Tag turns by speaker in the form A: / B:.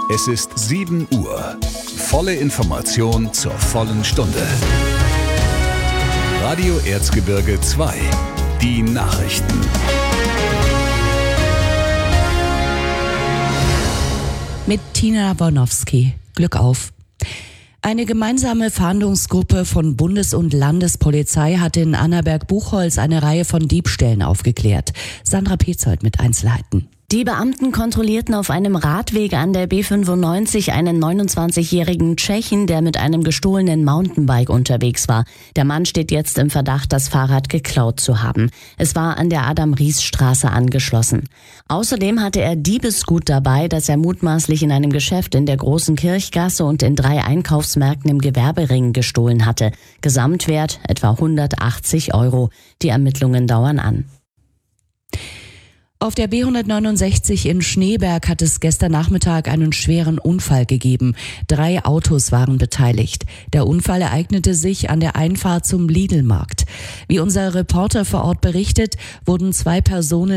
A: Es ist 7 Uhr. Volle Information zur vollen Stunde. Radio Erzgebirge 2. Die Nachrichten.
B: Mit Tina Bornowski. Glück auf. Eine gemeinsame Fahndungsgruppe von Bundes- und Landespolizei hat in Annaberg-Buchholz eine Reihe von Diebstählen aufgeklärt. Sandra Petzold mit Einzelheiten.
C: Die Beamten kontrollierten auf einem Radweg an der B95 einen 29-jährigen Tschechen, der mit einem gestohlenen Mountainbike unterwegs war. Der Mann steht jetzt im Verdacht, das Fahrrad geklaut zu haben. Es war an der Adam-Ries-Straße angeschlossen. Außerdem hatte er Diebesgut dabei, das er mutmaßlich in einem Geschäft in der Großen Kirchgasse und in 3 Einkaufsmärkten im Gewerbering gestohlen hatte. Gesamtwert etwa 180 €. Die Ermittlungen dauern an.
B: Auf der B169 in Schneeberg hat es gestern Nachmittag einen schweren Unfall gegeben. 3 Autos waren beteiligt. Der Unfall ereignete sich an der Einfahrt zum Lidl-Markt. Wie unser Reporter vor Ort berichtet, wurden 2 Personen